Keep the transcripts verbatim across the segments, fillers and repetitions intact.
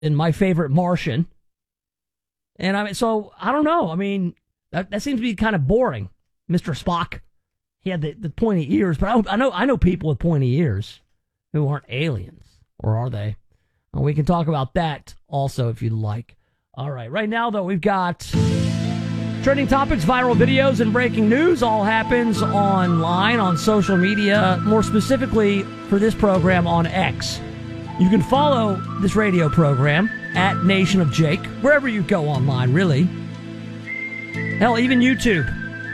in My Favorite Martian. And I mean, so I don't know. I mean, that, that seems to be kind of boring. Mister Spock, he had the, the pointy ears, but I, I know I know people with pointy ears who aren't aliens, or are they? Well, we can talk about that also if you'd like. All right, right now though, we've got trending topics, viral videos, and breaking news. All happens online on social media, more specifically for this program on X. You can follow this radio program at Nation of Jake, wherever you go online, really. Hell, even YouTube.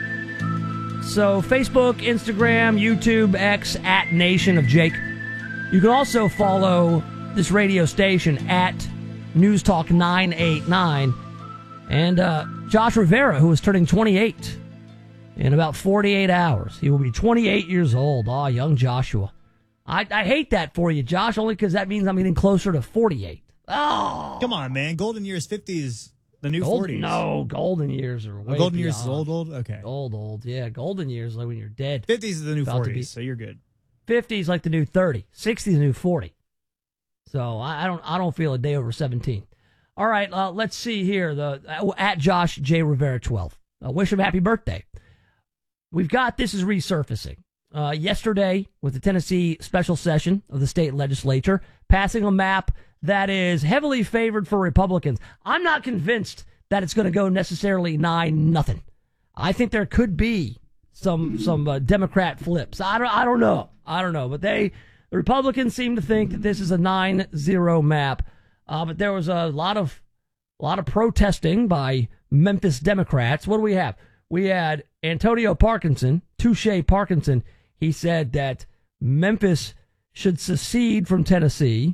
So Facebook, Instagram, YouTube, X, at Nation of Jake. You can also follow this radio station at News Talk nine eighty-nine. And uh, Josh Rivera, who is turning twenty-eight in about forty-eight hours. He will be twenty-eight years old. Ah, oh, young Joshua. I, I hate that for you, Josh, only because that means I'm getting closer to forty-eight. Oh, come on, man. Golden years fifty is the new Gold, forties. No, golden years are way oh, Golden beyond. years is old, old? Okay. Old, old. Yeah, golden years like when you're dead. fifties is the new forties, so you're good. fifties like the new thirty. sixties the new forty. So I, I don't I don't feel a day over seventeen. All right, uh, let's see here. The uh, at Josh J Rivera twelve. Uh, wish him happy birthday. We've got this is resurfacing. Uh, yesterday, with the Tennessee special session of the state legislature, passing a map that is heavily favored for Republicans. I'm not convinced that it's going to go necessarily nine nothing. I think there could be some some uh, Democrat flips. I don't I don't know. I don't know, but they the Republicans seem to think that this is a nine zero map. Uh, but there was a lot of a lot of protesting by Memphis Democrats. What do we have? We had Antonio Parkinson, Touche Parkinson. He said that Memphis should secede from Tennessee.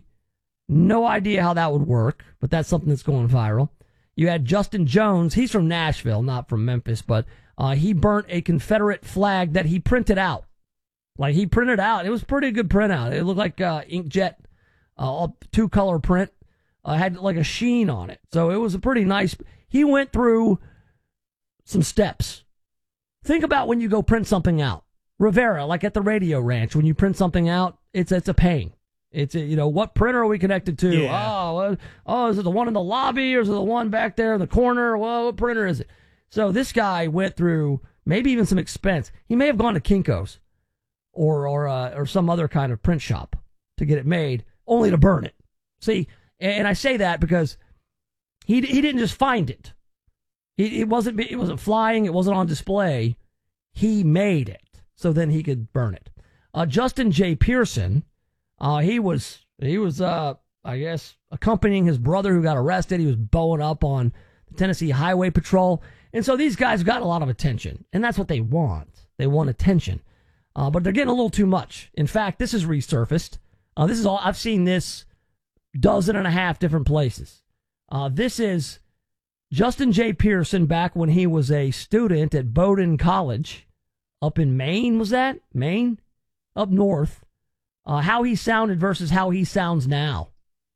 No idea how that would work, but that's something that's going viral. You had Justin Jones. He's from Nashville, not from Memphis, but uh, he burnt a Confederate flag that he printed out. Like, he printed out. It was a pretty good printout. It looked like uh, inkjet, uh, two-color print. Uh, had like a sheen on it. So it was a pretty nice. He went through some steps. Think about when you go print something out. Rivera, like at the Radio Ranch, when you print something out, it's it's a pain. It's, a, you know, what printer are we connected to? Yeah. Oh, uh, oh, is it the one in the lobby or is it the one back there in the corner? Well, what printer is it? So this guy went through maybe even some expense. He may have gone to Kinko's or or uh, or some other kind of print shop to get it made, only to burn it. See, and I say that because he he didn't just find it. He, it wasn't it wasn't flying. It wasn't on display. He made it so then he could burn it. Uh, Justin J. Pearson, uh, he was he was uh, I guess accompanying his brother who got arrested. He was bowing up on the Tennessee Highway Patrol, and so these guys got a lot of attention, and that's what they want. They want attention, uh, but they're getting a little too much. In fact, this is resurfaced. Uh, this is all I've seen this. Dozen and a half different places. Uh, this is Justin J. Pearson back when he was a student at Bowdoin College up in Maine. Was that? Maine? Up north. Uh, how he sounded versus how he sounds now.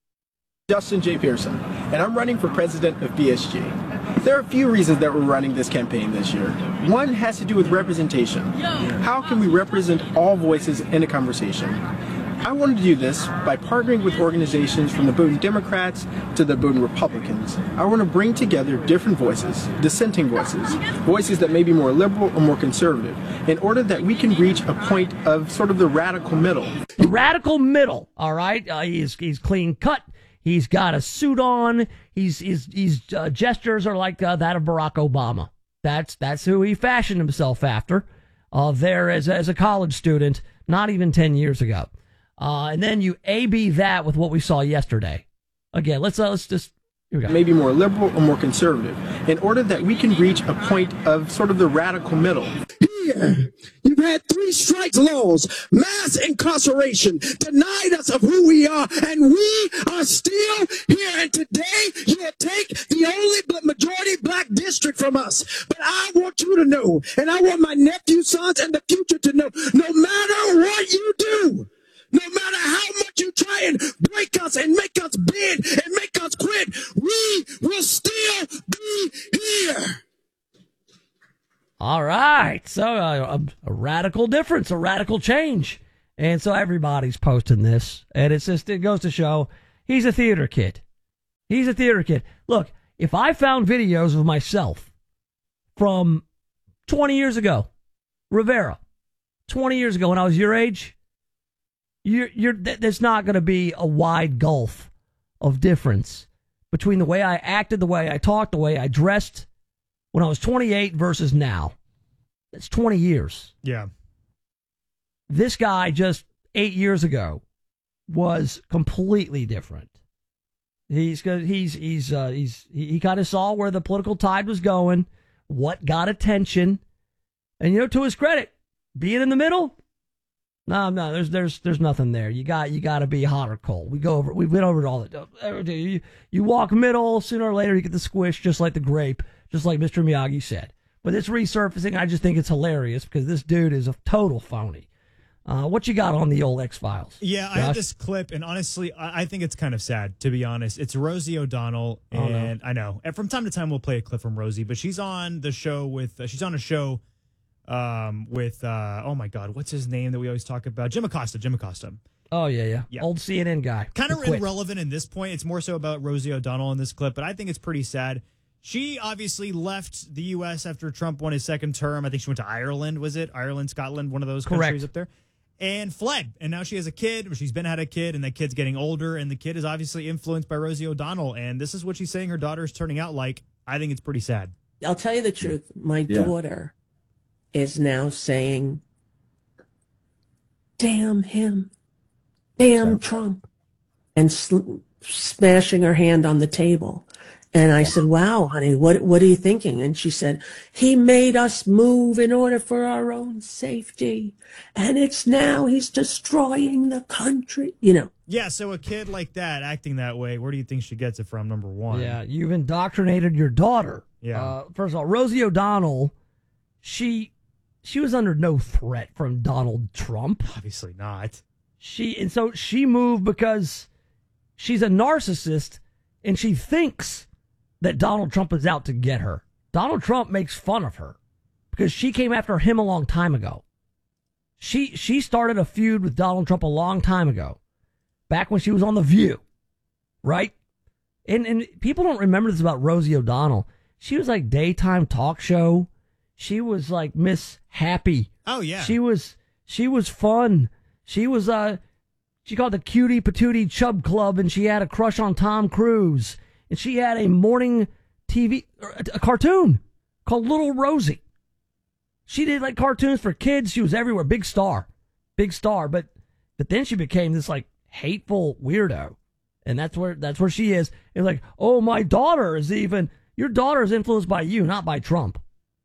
Justin J. Pearson, and I'm running for president of B S G. There are a few reasons that we're running this campaign this year. One has to do with representation. How can we represent all voices in a conversation? I wanted to do this by partnering with organizations from the Bowdoin Democrats to the Bowdoin Republicans. I want to bring together different voices, dissenting voices, voices that may be more liberal or more conservative, in order that we can reach a point of sort of the radical middle. The radical middle, all right? Uh, he's he's clean cut. He's got a suit on. He's his his uh, gestures are like uh, that of Barack Obama. That's that's who he fashioned himself after. Uh, there as as a college student, not even ten years ago. Uh, and then you A B that with what we saw yesterday. Again, let's uh, let's just here we go. Maybe more liberal or more conservative, in order that we can reach a point of sort of the radical middle. Here, you've had three strikes laws, mass incarceration, denied us of who we are, and we are still here. And today, you'll take the only majority black district from us. But I want you to know, and I want my nephew, sons, and the future to know, no matter what you do, no matter how much you try and break us and make us bend and make us quit, we will still be here. All right. So uh, a, a radical difference, a radical change. And so everybody's posting this. And it's just, it goes to show he's a theater kid. He's a theater kid. Look, if I found videos of myself from twenty years ago, Rivera, twenty years ago when I was your age, you're, you're, there's not going to be a wide gulf of difference between the way I acted, the way I talked, the way I dressed when I was twenty-eight versus now. That's twenty years. Yeah. This guy just eight years ago was completely different. He's he's he's uh, he's he kind of saw where the political tide was going, what got attention, and you know, to his credit, being in the middle, no, no, there's there's there's nothing there. You got you got to be hot or cold. We go over we went over it all the you, you walk middle, sooner or later you get the squish, just like the grape, just like Mister Miyagi said. But it's resurfacing. I just think it's hilarious because this dude is a total phony. Uh, what you got on the old X-Files? Yeah, Josh? I have this clip, and honestly, I, I think it's kind of sad, to be honest. It's Rosie O'Donnell, and oh, no. I know. And from time to time, we'll play a clip from Rosie, but she's on the show with, uh, she's on a show um, with, uh, oh my God, what's his name that we always talk about? Jim Acosta, Jim Acosta. Oh, yeah, yeah. yeah. Old C N N guy. Kind of irrelevant in this point. It's more so about Rosie O'Donnell in this clip, but I think it's pretty sad. She obviously left the U S after Trump won his second term. I think she went to Ireland, was it? Ireland, Scotland, one of those Correct. countries up there. And fled. And now she has a kid, or she's been had a kid, and that kid's getting older, and the kid is obviously influenced by Rosie O'Donnell. And this is what she's saying her daughter's turning out like. I think it's pretty sad. I'll tell you the truth. My yeah. daughter is now saying, damn him, damn yeah. Trump, and sl- smashing her hand on the table. And I said, wow, honey, what what are you thinking? And she said, he made us move in order for our own safety. And it's now he's destroying the country, you know. Yeah, so a kid like that, acting that way, where do you think she gets it from, number one? Yeah, you've indoctrinated your daughter. Yeah. Uh, first of all, Rosie O'Donnell, she she was under no threat from Donald Trump. Obviously not. She And so she moved because she's a narcissist, and she thinks that Donald Trump is out to get her. Donald Trump makes fun of her because she came after him a long time ago. She she started a feud with Donald Trump a long time ago, back when she was on The View, right? And and people don't remember this about Rosie O'Donnell. She was like daytime talk show. She was like Miss Happy. Oh yeah. She was she was fun. She was uh she called the Cutie Patootie Chub Club, and she had a crush on Tom Cruise. And she had a morning T V, a cartoon called Little Rosie. She did like cartoons for kids. She was everywhere. Big star. Big star. But but then she became this like hateful weirdo. And that's where that's where she is. It's like, oh, my daughter is even, your daughter is influenced by you, not by Trump.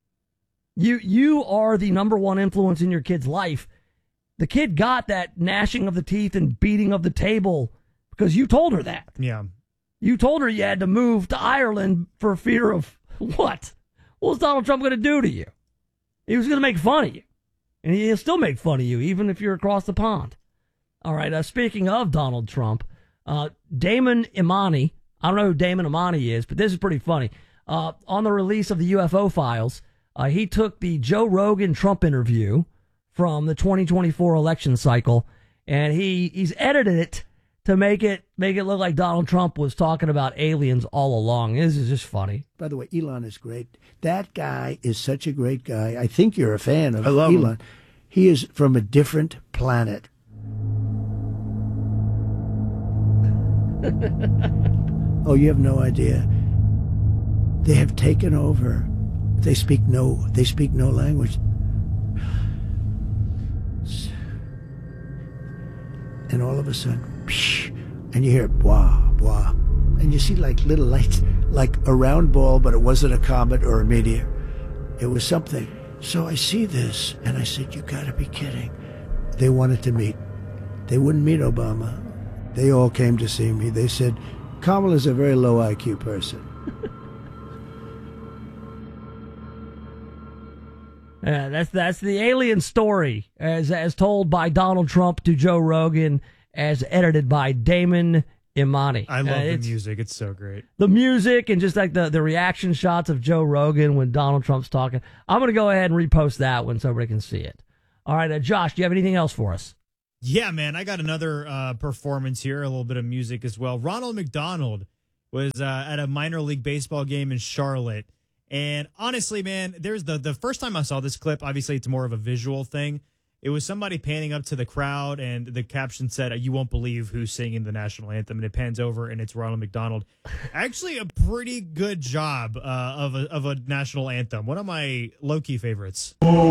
You you are the number one influence in your kid's life. The kid got that gnashing of the teeth and beating of the table because you told her that. Yeah. You told her you had to move to Ireland for fear of what? What was Donald Trump going to do to you? He was going to make fun of you. And he'll still make fun of you, even if you're across the pond. All right, uh, speaking of Donald Trump, uh, Damon Imani, I don't know who Damon Imani is, but this is pretty funny. Uh, on the release of the U F O files, uh, he took the Joe Rogan Trump interview from the twenty twenty-four election cycle, and he he's edited it to make it make it look like Donald Trump was talking about aliens all along. This is just funny. By the way, Elon is great. That guy is such a great guy. I think you're a fan of I love Elon. Him. He is from a different planet. Oh, you have no idea. They have taken over. They speak no. They speak no language. And all of a sudden, and you hear blah, blah. And you see like little lights, like a round ball, but it wasn't a comet or a meteor. It was something. So I see this, and I said, you gotta be kidding. They wanted to meet. They wouldn't meet Obama. They all came to see me. They said, Kamala's a very low I Q person. Yeah, that's that's the alien story as as told by Donald Trump to Joe Rogan, as edited by Damon Imani. I love uh, the music. It's so great. The music and just like the, the reaction shots of Joe Rogan when Donald Trump's talking. I'm going to go ahead and repost that one so everybody can see it. All right, uh, Josh, do you have anything else for us? Yeah, man, I got another uh, performance here, a little bit of music as well. Ronald McDonald was uh, at a minor league baseball game in Charlotte. And honestly, man, there's the the first time I saw this clip, obviously it's more of a visual thing. It was somebody panning up to the crowd, and the caption said, "You won't believe who's singing the national anthem." And it pans over, and it's Ronald McDonald. Actually, a pretty good job uh, of a of a national anthem. One of my low key favorites.